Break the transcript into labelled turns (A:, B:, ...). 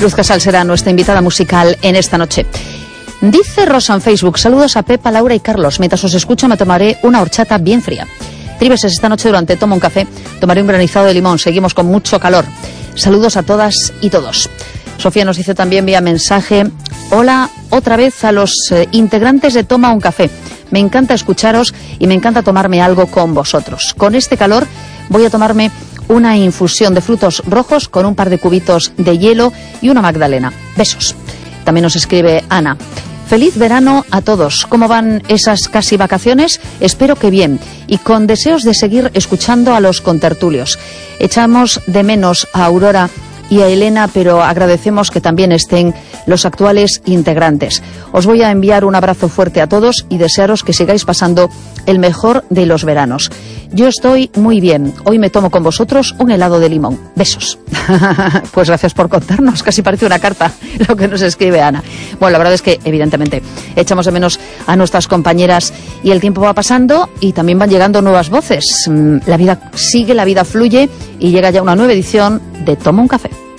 A: Luz Casal será nuestra invitada musical en esta noche. Dice Rosa en Facebook, saludos a Pepa, Laura y Carlos. Mientras os escucho me tomaré una horchata bien fría. Tribeses, esta noche durante Toma un café tomaré un granizado de limón. Seguimos con mucho calor. Saludos a todas y todos. Sofía nos dice también vía mensaje, hola otra vez a los integrantes de Toma un café. Me encanta escucharos y me encanta tomarme algo con vosotros. Con este calor voy a tomarme una infusión de frutos rojos con un par de cubitos de hielo y una magdalena. Besos. También nos escribe Ana. Feliz verano a todos. ¿Cómo van esas casi vacaciones? Espero que bien. Y con deseos de seguir escuchando a los contertulios. Echamos de menos a Aurora y a Elena, pero agradecemos que también estén los actuales integrantes. Os voy a enviar un abrazo fuerte a todos y desearos que sigáis pasando el mejor de los veranos. Yo estoy muy bien. Hoy me tomo con vosotros un helado de limón. Besos. Pues gracias por contarnos. Casi parece una carta lo que nos escribe Ana. Bueno, la verdad es que evidentemente echamos de menos a nuestras compañeras y el tiempo va pasando y también van llegando nuevas voces. La vida sigue, la vida fluye y llega ya una nueva edición de Toma un café.